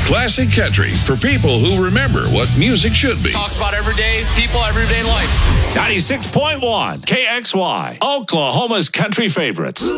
Classic country for people who remember what music should be. Talks about everyday people, everyday life. 96.1 KXY, Oklahoma's country favorites.